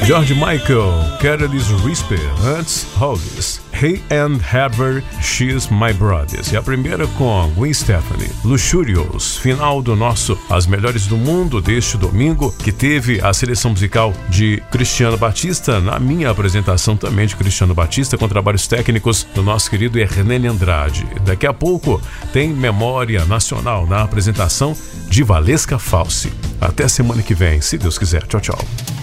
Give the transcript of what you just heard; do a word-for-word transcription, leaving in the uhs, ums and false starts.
George Michael, Careless Whisper, antes Hollis, Hey and Heather, She's My Brothers. E a primeira com Gwen Stefani, Luxurious, final do nosso As Melhores do Mundo deste domingo, que teve a seleção musical de Cristiano Batista, na minha apresentação também de Cristiano Batista, com trabalhos técnicos do nosso querido Hernani Andrade. Daqui a pouco tem Memória Nacional na apresentação de Valesca Falsi. Até semana que vem, se Deus quiser. Tchau, tchau.